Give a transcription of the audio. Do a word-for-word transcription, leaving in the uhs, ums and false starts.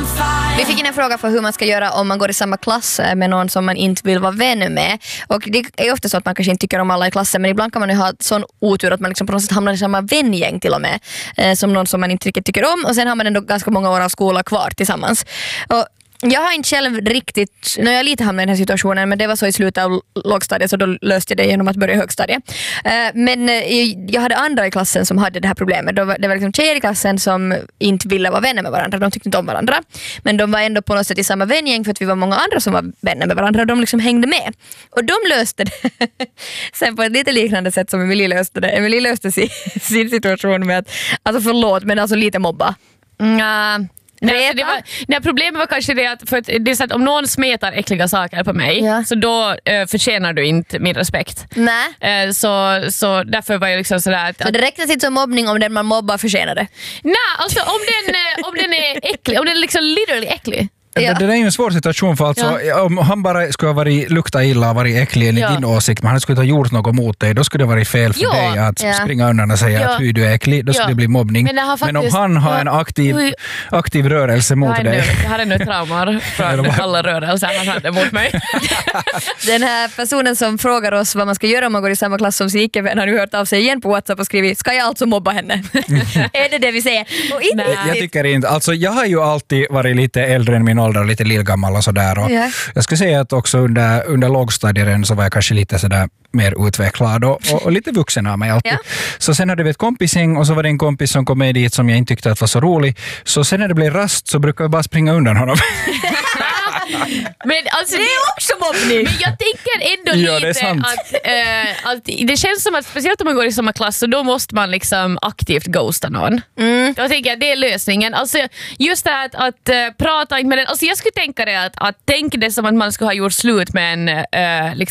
Vi fick in en fråga för hur man ska göra om man går i samma klass med någon som man inte vill vara vän med. Och det är ofta så att man kanske inte tycker om alla i klassen, men ibland kan man ju ha sån otur att man liksom på något sätt hamnar i samma vängäng till och med, eh, som någon som man inte riktigt tycker om, och sen har man ändå ganska många år av skola kvar tillsammans. Och jag har inte själv riktigt, när jag lite hamnade i den här situationen, men det var så i slutet av lågstadiet, så då löste jag det genom att börja högstadiet. Men jag hade andra i klassen som hade det här problemet. Det var, det var liksom tjejer i klassen som inte ville vara vänner med varandra, de tyckte inte om varandra. Men de var ändå på något sätt i samma vängäng för att vi var många andra som var vänner med varandra, och de liksom hängde med. Och de löste det sen på ett lite liknande sätt som Emilie löste det. Emilie löste sin, sin situation med att, alltså förlåt, men alltså lite mobba. Mm. Nej, det var, nej, problemet var kanske det att, för att det är så att om någon smetar äckliga saker på mig, ja, så då eh, förtjänar du inte min respekt. Nej. Eh, så, så därför var jag liksom sådär att, så det räknas inte som mobbning om den man mobbar förtjänar det? Nej, alltså om den, eh, om den är äcklig, om den är liksom literally äcklig. Ja. Det är ju en svår situation, för alltså, ja. om han bara skulle ha varit, lukta illa och varit äcklig enligt ja. din åsikt, men han skulle ha gjort något mot dig, då skulle det vara fel för ja. dig att ja. springa undan och säga ja. att hur du är äcklig, då skulle ja. det bli mobbning. Men, det faktiskt, men om han har ja. en aktiv, aktiv rörelse mot jag dig. Nu, jag hade nu traumar från alla rörelser han hade mot mig. Den här personen som frågar oss vad man ska göra om man går i samma klass som sin icke-vän har nu hört av sig igen på WhatsApp och skrivit, ska jag alltså mobba henne? Är det det vi säger? Och inte jag, jag tycker inte, alltså jag har ju alltid varit lite äldre än min ålder och lite lillgammal och sådär. Och yeah. Jag skulle säga att också under, under lågstadien så var jag kanske lite sådär mer utvecklad och, och, och lite vuxen av mig alltid. Yeah. Så sen hade vi ett kompisgäng och så var det en kompis som kom med dit som jag inte tyckte att var så rolig. Så sen när det blev rast så brukade jag bara springa undan honom. Men alltså, det är också mobbning. Men jag tänker ändå ja, lite att, äh, att det känns som att speciellt om man går i samma klass, så då måste man liksom aktivt ghosta någon. Mm. Jag tänker att det är lösningen. Alltså, just det här att, att äh, prata inte med den. Alltså, jag skulle tänka det att, att tänka det som att man skulle ha gjort slut med en, äh, liksom,